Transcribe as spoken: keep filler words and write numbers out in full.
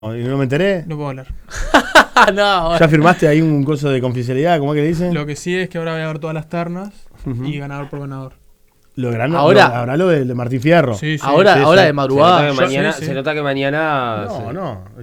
¿Y no me enteré? No puedo hablar. no, ¿Ya firmaste ahí un curso de confidencialidad? ¿Cómo es que dicen? Lo que sí es que ahora voy a ver todas las ternas Ujú. y ganador por ganador. Lo grano, Ahora- lo, habrá lo de, de Martín Fierro. Sí, sí. ahora sí, ahora sí. de madrugada. Se nota que yo- mañana, sí, sí. se nota que mañana No, se- no.